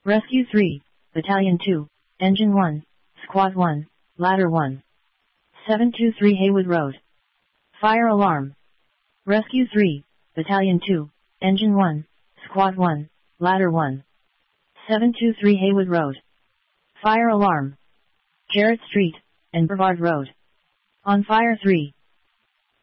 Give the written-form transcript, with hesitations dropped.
Rescue 3, Battalion 2, Engine 1, Squad 1, Ladder 1. 723 Haywood Road. Fire alarm. Rescue 3, Battalion 2, Engine 1, Squad 1, Ladder 1. 723 Haywood Road. Fire alarm. Jarrett Street, and Brevard Road. On fire 3.